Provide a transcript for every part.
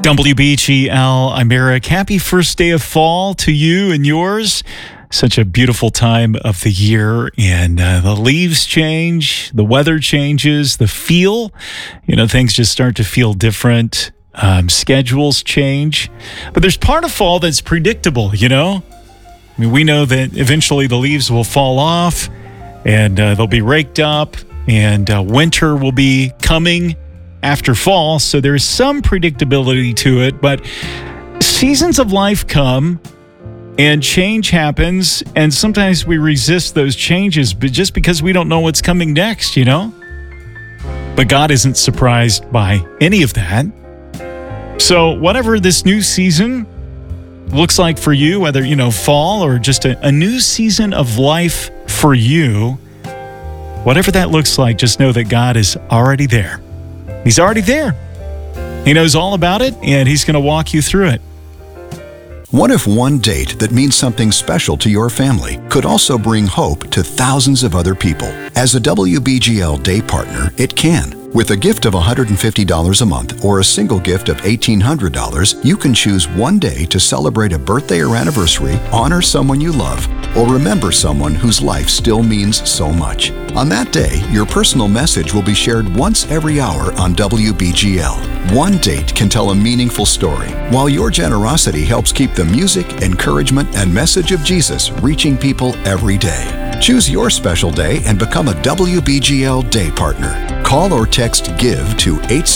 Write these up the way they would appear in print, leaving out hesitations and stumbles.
WBGL, I'm Eric. Happy first day of fall to you and yours. Such a beautiful time of the year, and the leaves change, the weather changes, the feel, things just start to feel different. Schedules change, but there's part of fall that's predictable, we know that eventually the leaves will fall off and they'll be raked up, and winter will be coming after fall, so there's some predictability to it, but seasons of life come and change happens, and sometimes we resist those changes but just because we don't know what's coming next, But God isn't surprised by any of that. So whatever this new season looks like for you, whether, fall or just a new season of life for you, whatever that looks like, just know that God is already there. He's already there. He knows all about it, and He's going to walk you through it. What if one date that means something special to your family could also bring hope to thousands of other people? As a WBGL day partner, it can. With a gift of $150 a month or a single gift of $1,800, you can choose one day to celebrate a birthday or anniversary, honor someone you love, or remember someone whose life still means so much. On that day, your personal message will be shared once every hour on WBGL. One date can tell a meaningful story, while your generosity helps keep the music, encouragement, and message of Jesus reaching people every day. Choose your special day and become a WBGL day partner. Call or text GIVE to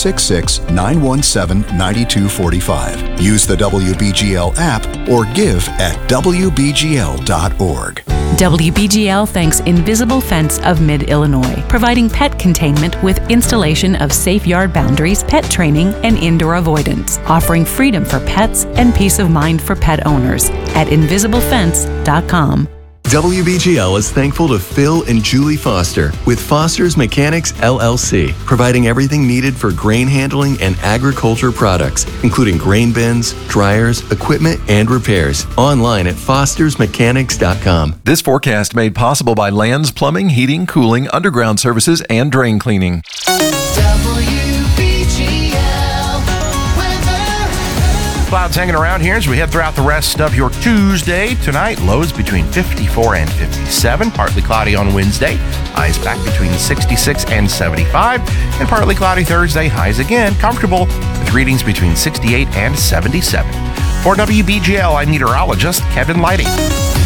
866-917-9245. Use the WBGL app or give at WBGL.org. WBGL thanks Invisible Fence of Mid-Illinois, providing pet containment with installation of safe yard boundaries, pet training, and indoor avoidance, offering freedom for pets and peace of mind for pet owners at invisiblefence.com. WBGL is thankful to Phil and Julie Foster with Foster's Mechanics LLC, providing everything needed for grain handling and agriculture products, including grain bins, dryers, equipment, and repairs. Online at fostersmechanics.com. This forecast made possible by Lands Plumbing, Heating, Cooling, Underground Services, and Drain Cleaning. Clouds hanging around here as we head throughout the rest of your Tuesday. Tonight, lows between 54 and 57. Partly cloudy on Wednesday. Highs back between 66 and 75. And partly cloudy Thursday. Highs again comfortable with readings between 68 and 77. For WBGL, I'm meteorologist Kevin Lighting.